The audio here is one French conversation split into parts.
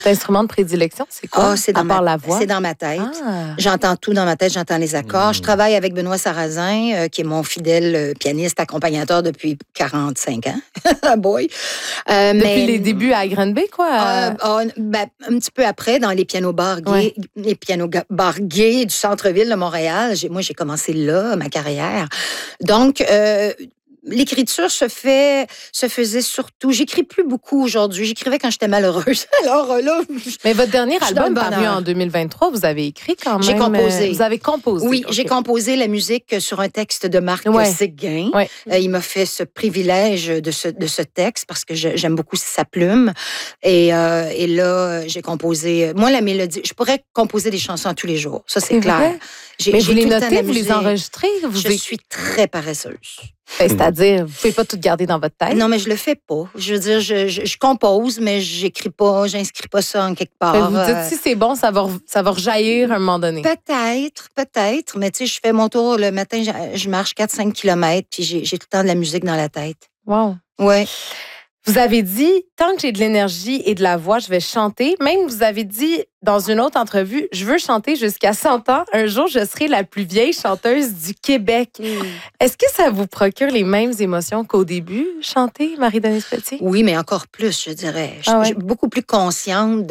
Instrument de prédilection, c'est quoi? À part la voix? C'est dans ma tête. Ah. J'entends tout dans ma tête, j'entends les accords. Je travaille avec Benoît Sarrazin, qui est mon fidèle pianiste, accompagnateur depuis 45 ans. Boy. Depuis les débuts à Granby, quoi? Un petit peu après, dans les pianos bars gays, les pianos bars gays du centre-ville de Montréal. Moi, j'ai commencé là, ma carrière. Donc, l'écriture se faisait surtout. J'écris plus beaucoup aujourd'hui. J'écrivais quand j'étais malheureuse. Alors là, mais votre dernier album paru en 2023, vous avez écrit quand même. J'ai composé. Vous avez composé. Oui, okay. J'ai composé la musique sur un texte de Marc Séguin. Ouais. Il m'a fait ce privilège de ce texte parce que j'aime beaucoup sa plume. Et là, j'ai composé. Moi, la mélodie, je pourrais composer des chansons tous les jours. Ça, c'est clair. Vrai? Mais vous les notez, vous les enregistrez? Je suis très paresseuse. C'est-à-dire, vous ne pouvez pas tout garder dans votre tête? Non, mais je le fais pas. Je veux dire, je compose, mais j'écris pas, j'inscris pas ça en quelque part. Vous dites, si c'est bon, ça va rejaillir à un moment donné. Peut-être. Mais tu sais, je fais mon tour le matin, je marche 4-5 kilomètres, puis j'ai tout le temps de la musique dans la tête. Wow. Ouais. Vous avez dit, tant que j'ai de l'énergie et de la voix, je vais chanter. Même, vous avez dit dans une autre entrevue, je veux chanter jusqu'à 100 ans. Un jour, je serai la plus vieille chanteuse du Québec. Est-ce que ça vous procure les mêmes émotions qu'au début, chanter, Marie-Denise Pelletier? Oui, mais encore plus, je dirais. Je suis beaucoup plus consciente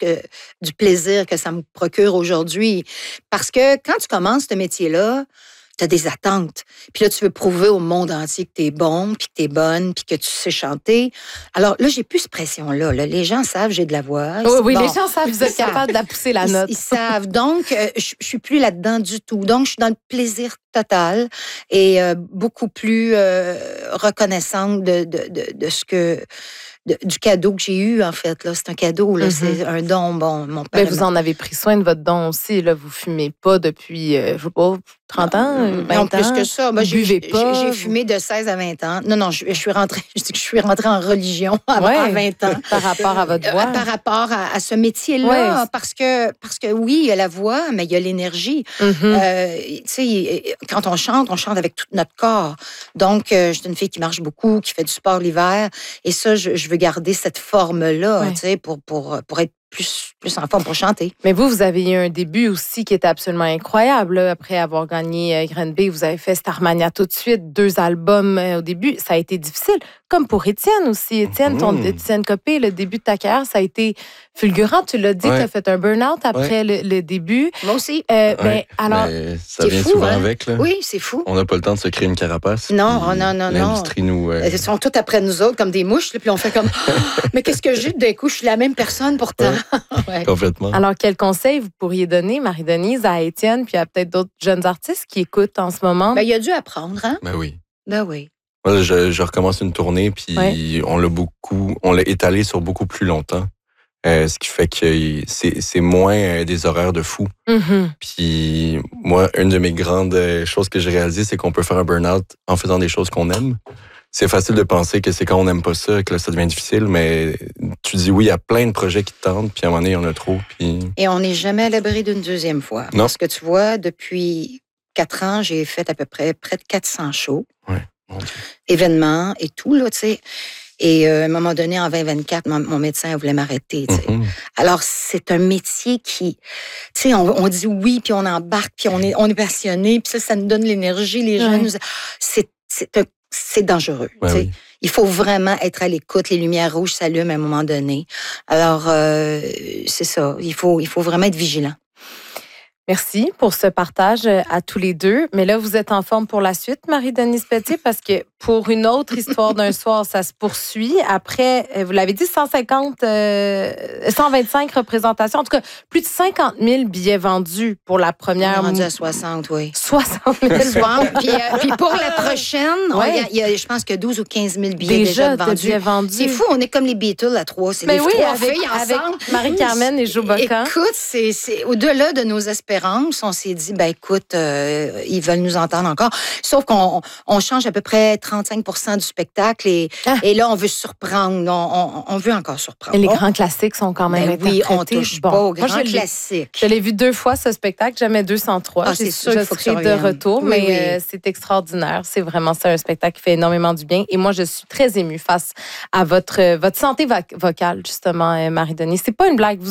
du plaisir que ça me procure aujourd'hui. Parce que quand tu commences ce métier-là, tu as des attentes. Puis là, tu veux prouver au monde entier que tu es bon, puis que tu es bonne, puis que tu sais chanter. Alors là, j'ai plus cette pression-là. Là. Les gens savent que j'ai de la voix. Oui, les gens savent que vous êtes capable de la pousser la note. Ils savent. Donc, je suis plus là-dedans du tout. Donc, je suis dans le plaisir total et beaucoup plus reconnaissante de ce que... du cadeau que j'ai eu, en fait. Là. C'est un cadeau, là. C'est un don. Bon, mon père. Mais vous en avez pris soin de votre don aussi. Là. Vous fumez pas depuis, je sais pas, 30 ans, 20 ans? Non, plus que ça. Moi, j'ai fumé de 16 à 20 ans. Non, je suis rentrée en religion à 20 ans. Par rapport à votre voix? Par rapport à ce métier-là. Parce que oui, il y a la voix, mais il y a l'énergie. Tu sais, quand on chante avec tout notre corps. Donc, je suis une fille qui marche beaucoup, qui fait du sport l'hiver. Et ça, je veux garder cette forme-là, tu sais, pour être plus en forme pour chanter. Mais vous avez eu un début aussi qui était absolument incroyable. Là. Après avoir gagné Granby, vous avez fait Starmania tout de suite, 2 albums au début. Ça a été difficile, comme pour Étienne aussi. Étienne Copé, le début de ta carrière, ça a été fulgurant. Tu l'as dit, tu as fait un burn-out après le début. Moi aussi. Mais alors, ça vient fou, souvent avec. Là. Oui, c'est fou. On n'a pas le temps de se créer une carapace. Non. L'industrie nous... Ils sont tous après nous autres, comme des mouches. Là, puis on fait comme, mais qu'est-ce que j'ai? D'un coup, je suis la même personne pourtant. Complètement. Alors, quel conseil vous pourriez donner, Marie-Denise, à Étienne, puis à peut-être d'autres jeunes artistes qui écoutent en ce moment? Il a dû apprendre, hein? Ben oui. Moi, je recommence une tournée, puis on l'a étalé sur beaucoup plus longtemps. Ce qui fait que c'est moins des horaires de fou. Puis moi, une de mes grandes choses que j'ai réalisées, c'est qu'on peut faire un burn-out en faisant des choses qu'on aime. C'est facile de penser que c'est quand on n'aime pas ça que là, ça devient difficile, mais tu dis oui, il y a plein de projets qui te tentent, puis à un moment donné, il y en a trop. Puis... Et on n'est jamais à l'abri d'une deuxième fois. Non. Parce que tu vois, depuis 4 ans, j'ai fait à peu près près de 400 shows. Ouais. Événements et tout, là, tu sais. Et à un moment donné, en 2024, mon médecin voulait m'arrêter. Tu sais. Alors, c'est un métier qui... Tu sais, on dit oui, puis on embarque, puis on est passionné, puis ça nous donne l'énergie. Les gens nous... C'est dangereux. Tu sais. Oui. Il faut vraiment être à l'écoute. Les lumières rouges s'allument à un moment donné. Alors, c'est ça. Il faut vraiment être vigilant. Merci pour ce partage à tous les deux. Mais là, vous êtes en forme pour la suite, Marie-Denise Pelletier, parce que pour une autre histoire d'un soir, ça se poursuit. Après, vous l'avez dit, 125 représentations. En tout cas, plus de 50 000 billets vendus pour la première. On est rendu à 60, oui. 60 000. Puis pour la prochaine, je pense que 12 ou 15 000 billets déjà vendus. C'est fou, on est comme les Beatles à 3. C'est les 3 filles ensemble. Avec Marie-Carmen et Jo Bocan. Écoute, c'est au-delà de nos espérances. On s'est dit, écoute, ils veulent nous entendre encore. Sauf qu'on change à peu près 35% du spectacle et là, on veut surprendre. On veut encore surprendre. Et les grands classiques sont quand même interprétés. Oui, on touche pas aux grands classiques. Je l'ai vu 2 fois, ce spectacle. Jamais 203. C'est sûr qu'il faut que je serai de retour, oui, mais c'est extraordinaire. C'est vraiment ça, un spectacle qui fait énormément du bien. Et moi, je suis très émue face à votre santé vocale, justement, Marie-Denis. C'est pas une blague.